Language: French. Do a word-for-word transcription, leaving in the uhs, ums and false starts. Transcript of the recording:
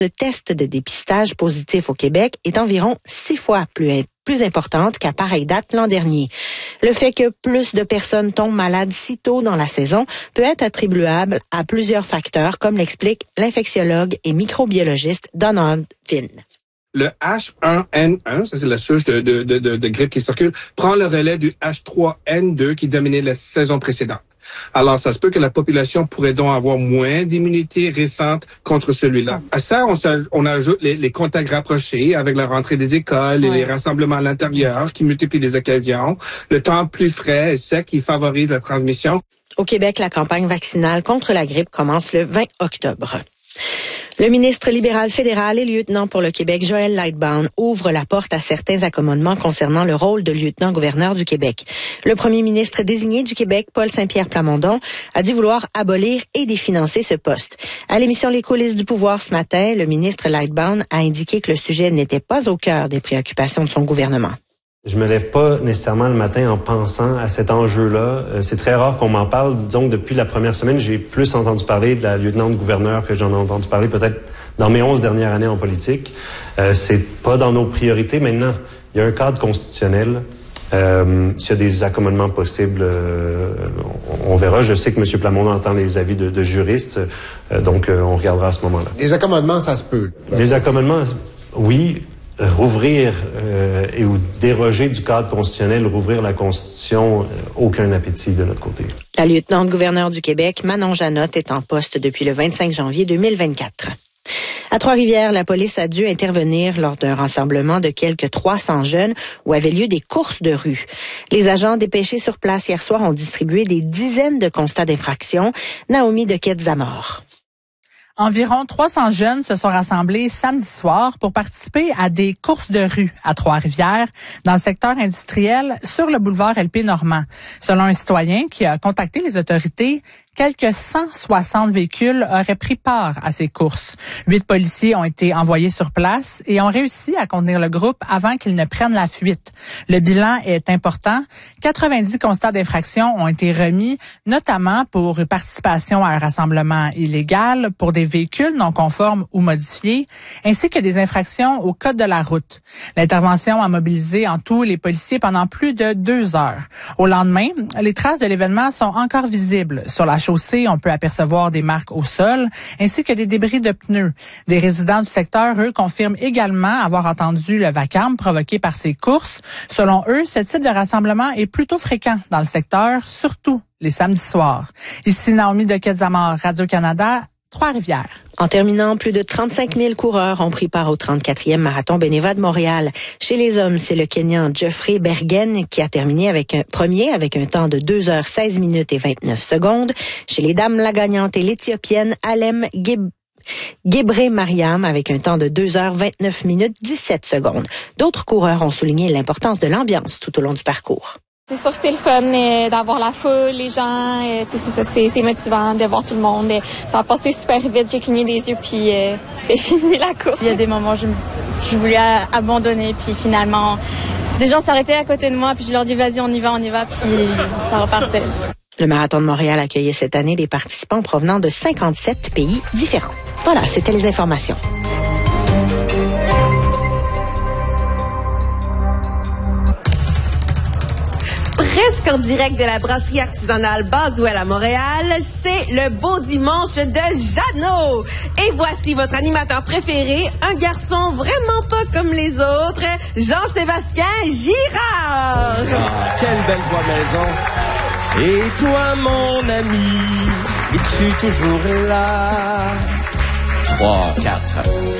de tests de dépistage positifs au Québec est environ six fois plus, plus importante qu'à pareille date l'an dernier. Le fait que plus de personnes tombent malades si tôt dans la saison peut être attribuable à plusieurs facteurs, comme l'explique l'infectiologue et microbiologiste Donald Finn. Le H un N un, ça c'est la souche de, de, de, de, de grippe qui circule, prend le relais du H trois N deux qui dominait la saison précédente. Alors, ça se peut que la population pourrait donc avoir moins d'immunité récente contre celui-là. À ça, on, on ajoute les, les contacts rapprochés avec la rentrée des écoles et ouais. les rassemblements à l'intérieur qui multiplient les occasions, le temps plus frais et sec qui favorise la transmission. Au Québec, la campagne vaccinale contre la grippe commence le vingt octobre. Le ministre libéral fédéral et lieutenant pour le Québec, Joël Lightbound, ouvre la porte à certains accommodements concernant le rôle de lieutenant-gouverneur du Québec. Le premier ministre désigné du Québec, Paul Saint-Pierre Plamondon, a dit vouloir abolir et définancer ce poste. À l'émission Les coulisses du pouvoir ce matin, le ministre Lightbound a indiqué que le sujet n'était pas au cœur des préoccupations de son gouvernement. Je me lève pas nécessairement le matin en pensant à cet enjeu-là. C'est très rare qu'on m'en parle. Disons que depuis la première semaine, j'ai plus entendu parler de la lieutenant-gouverneur que j'en ai entendu parler peut-être dans mes onze dernières années en politique. Euh, c'est pas dans nos priorités. Maintenant, il y a un cadre constitutionnel. Euh, s'il y a des accommodements possibles, euh, on, on verra. Je sais que M. Plamondon entend les avis de, de juristes, euh, donc euh, on regardera à ce moment-là. Des accommodements, ça se peut. Des accommodements, oui. Rouvrir euh, et ou déroger du cadre constitutionnel, rouvrir la Constitution, euh, aucun appétit de notre côté. La lieutenant-gouverneur du Québec, Manon Janotte, est en poste depuis le vingt-cinq janvier deux mille vingt-quatre. À Trois-Rivières, la police a dû intervenir lors d'un rassemblement de quelques trois cents jeunes où avaient lieu des courses de rue. Les agents dépêchés sur place hier soir ont distribué des dizaines de constats d'infraction. Naomi de Quetzamor. Environ trois cents jeunes se sont rassemblés samedi soir pour participer à des courses de rue à Trois-Rivières, dans le secteur industriel, sur le boulevard L P Normand. Selon un citoyen qui a contacté les autorités, quelques cent soixante véhicules auraient pris part à ces courses. Huit policiers ont été envoyés sur place et ont réussi à contenir le groupe avant qu'ils ne prennent la fuite. Le bilan est important. quatre-vingt-dix constats d'infraction ont été remis, notamment pour participation à un rassemblement illégal, pour des véhicules non conformes ou modifiés, ainsi que des infractions au code de la route. L'intervention a mobilisé en tout les policiers pendant plus de deux heures. Au lendemain, les traces de l'événement sont encore visibles sur la chaussée. On peut apercevoir des marques au sol, ainsi que des débris de pneus. Des résidents du secteur, eux, confirment également avoir entendu le vacarme provoqué par ces courses. Selon eux, ce type de rassemblement est plutôt fréquent dans le secteur, surtout les samedis soirs. Ici Naomi de Quetzamor, Radio-Canada, Trois-Rivières. En terminant, plus de trente-cinq mille coureurs ont pris part au trente-quatrième marathon Beneva de Montréal. Chez les hommes, c'est le Kenyan Geoffrey Bergen qui a terminé avec un premier avec un temps de deux heures seize minutes et vingt-neuf secondes. Chez les dames, la gagnante est l'Éthiopienne Alem Geb Gebré Mariam avec un temps de deux heures vingt-neuf minutes dix-sept secondes. D'autres coureurs ont souligné l'importance de l'ambiance tout au long du parcours. C'est sûr que c'est le fun euh, d'avoir la foule, les gens, euh, c'est, ça, c'est, c'est motivant de voir tout le monde. Euh, ça a passé super vite, j'ai cligné des yeux puis euh, c'était fini la course. Il y a des moments où je, je voulais abandonner puis finalement des gens s'arrêtaient à côté de moi puis je leur dis vas-y on y va, on y va puis ça repartait. Le Marathon de Montréal accueillait cette année des participants provenant de cinquante-sept pays différents. Voilà, c'était les informations. Presque en direct de la brasserie artisanale Boswell à Montréal, c'est le beau dimanche de Jeannot. Et voici votre animateur préféré, un garçon vraiment pas comme les autres, Jean-Sébastien Girard. Ah, quelle belle voix maison. Et toi, mon ami, es-tu toujours là? Trois, quatre.